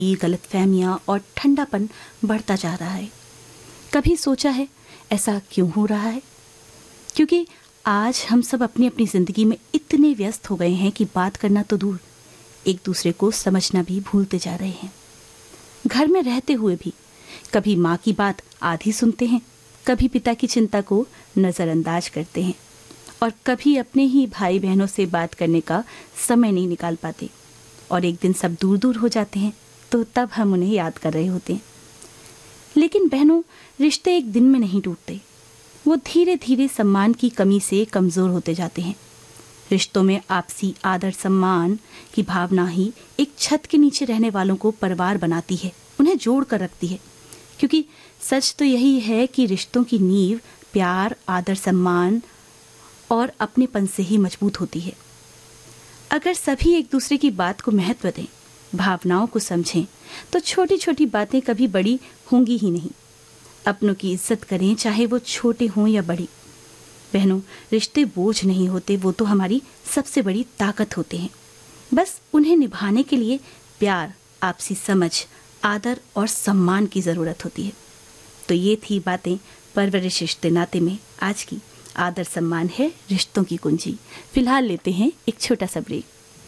ये गलतफहमियां और ठंडापन बढ़ता जा रहा है। कभी सोचा है ऐसा क्यों हो रहा है? क्योंकि आज हम सब अपनी अपनी ज़िंदगी में इतने व्यस्त हो गए हैं कि बात करना तो दूर, एक दूसरे को समझना भी भूलते जा रहे हैं। घर में रहते हुए भी कभी माँ की बात आधी सुनते हैं, कभी पिता की चिंता को नज़रअंदाज करते हैं और कभी अपने ही भाई बहनों से बात करने का समय नहीं निकाल पाते। और एक दिन सब दूर दूर हो जाते हैं तो तब हम उन्हें याद कर रहे होते हैं। लेकिन बहनों, रिश्ते एक दिन में नहीं टूटते, वो धीरे धीरे सम्मान की कमी से कमज़ोर होते जाते हैं। रिश्तों में आपसी आदर सम्मान की भावना ही एक छत के नीचे रहने वालों को परिवार बनाती है, उन्हें जोड़ कर रखती है। क्योंकि सच तो यही है कि रिश्तों की नींव प्यार, आदर सम्मान और अपनेपन से ही मजबूत होती है। अगर सभी एक दूसरे की बात को महत्व दें, भावनाओं को समझें, तो छोटी छोटी बातें कभी बड़ी होंगी ही नहीं। अपनों की इज्जत करें, चाहे वो छोटे हों या बड़ी। बहनों, रिश्ते बोझ नहीं होते, वो तो हमारी सबसे बड़ी ताकत होते हैं। बस उन्हें निभाने के लिए प्यार, आपसी समझ, आदर और सम्मान की ज़रूरत होती है। तो ये थी बातें परवरिश रिश्ते नाते में आज की। आदर सम्मान है रिश्तों की कुंजी। फिलहाल लेते हैं एक छोटा सा ब्रेक।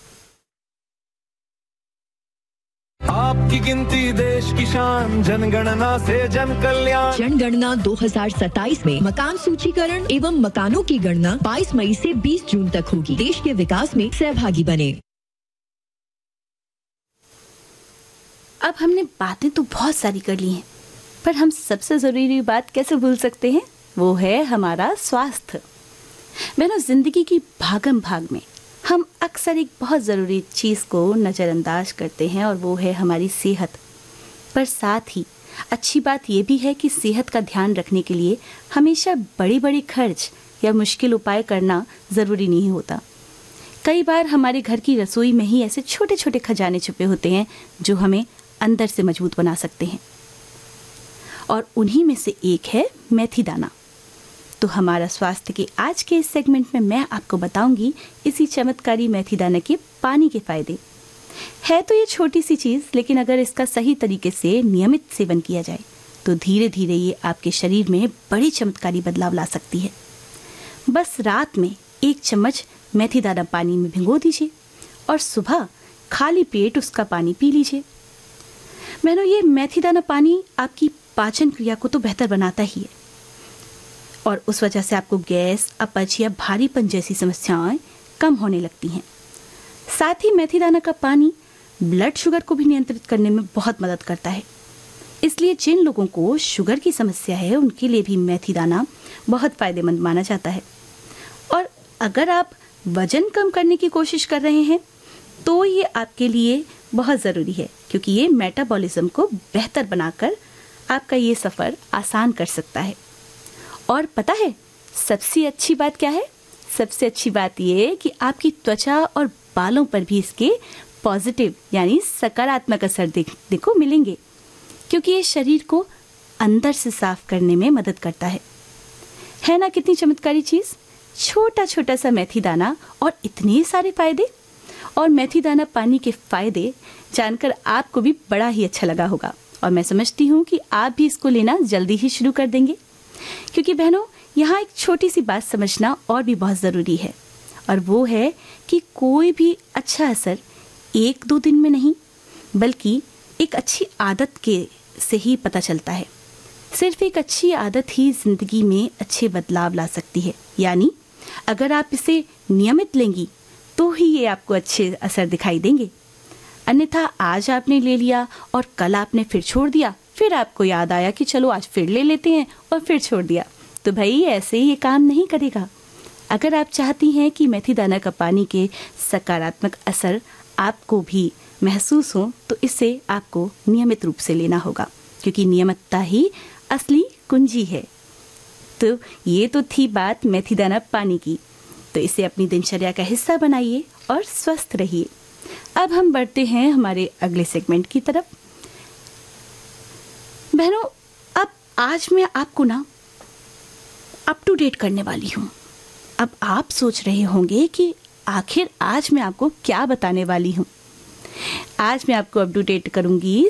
आपकी गिनती देश की शान, जनगणना से जन कल्याण। जनगणना 2027 में मकान सूचीकरण एवं मकानों की गणना 22 मई से 20 जून तक होगी। देश के विकास में सहभागी बने। अब हमने बातें तो बहुत सारी कर ली हैं, पर हम सबसे ज़रूरी बात कैसे भूल सकते हैं? वो है हमारा स्वास्थ्य। बहनों, जिंदगी की भागम भाग में हम अक्सर एक बहुत ज़रूरी चीज़ को नज़रअंदाज करते हैं और वो है हमारी सेहत। पर साथ ही अच्छी बात ये भी है कि सेहत का ध्यान रखने के लिए हमेशा बड़े बड़े खर्च या मुश्किल उपाय करना ज़रूरी नहीं होता। कई बार हमारे घर की रसोई में ही ऐसे छोटे छोटे खजाने छुपे होते हैं जो हमें अंदर से मजबूत बना सकते हैं, और उन्हीं में से एक है मेथी दाना। तो हमारा स्वास्थ्य के आज के इस सेगमेंट में मैं आपको बताऊंगी इसी चमत्कारी मेथी दाना के पानी के फायदे। है तो ये छोटी सी चीज़, लेकिन अगर इसका सही तरीके से नियमित सेवन किया जाए तो धीरे धीरे ये आपके शरीर में बड़ी चमत्कारी बदलाव ला सकती है। बस रात में 1 चम्मच मेथी दाना पानी में भिगो दीजिए और सुबह खाली पेट उसका पानी पी लीजिए। बहनों, ये मेथी दाना पानी आपकी पाचन क्रिया को तो बेहतर बनाता ही है और उस वजह से आपको गैस, अपच या भारीपन जैसी समस्याएं कम होने लगती हैं। साथ ही मेथी दाना का पानी ब्लड शुगर को भी नियंत्रित करने में बहुत मदद करता है। इसलिए जिन लोगों को शुगर की समस्या है उनके लिए भी मेथी दाना बहुत फायदेमंद माना जाता है। और अगर आप वजन कम करने की कोशिश कर रहे हैं तो ये आपके लिए बहुत ज़रूरी है, क्योंकि ये मेटाबॉलिज्म को बेहतर बनाकर आपका ये सफ़र आसान कर सकता है। और पता है सबसे अच्छी बात क्या है? सबसे अच्छी बात ये कि आपकी त्वचा और बालों पर भी इसके पॉजिटिव यानी सकारात्मक असर देखने को मिलेंगे, क्योंकि ये शरीर को अंदर से साफ करने में मदद करता है ना? कितनी चमत्कारी चीज़! छोटा छोटा सा मेथी दाना और इतने सारे फायदे। और मेथी दाना पानी के फायदे जानकर आपको भी बड़ा ही अच्छा लगा होगा, और मैं समझती हूँ कि आप भी इसको लेना जल्दी ही शुरू कर देंगे। क्योंकि बहनों, यहाँ एक छोटी सी बात समझना और भी बहुत ज़रूरी है, और वो है कि कोई भी अच्छा असर 1-2 दिन में नहीं, बल्कि एक अच्छी आदत के से ही पता चलता है। सिर्फ एक अच्छी आदत ही ज़िंदगी में अच्छे बदलाव ला सकती है। यानी अगर आप इसे नियमित लेंगी तो ही ये आपको अच्छे असर दिखाई देंगे। अन्यथा आज आपने ले लिया और कल आपने फिर छोड़ दिया, फिर आपको याद आया कि चलो आज फिर ले लेते हैं और फिर छोड़ दिया, तो भाई ऐसे ये काम नहीं करेगा। अगर आप चाहती हैं कि मेथी दाना का पानी के सकारात्मक असर आपको भी महसूस हो तो इसे आपको नियमित रूप से लेना होगा, क्योंकि नियमितता ही असली कुंजी है। तो ये तो थी बात मेथी दाना पानी की। तो इसे अपनी दिनचर्या का हिस्सा बनाइए और स्वस्थ रहिए। अब हम बढ़ते हैं हमारे अगले सेगमेंट की तरफ। बहनों, अब आज मैं आपको ना अप टू डेट करने वाली हूँ। अब आप सोच रहे होंगे कि आखिर आज मैं आपको क्या बताने वाली हूँ। आज मैं आपको अप टू डेट करूँगी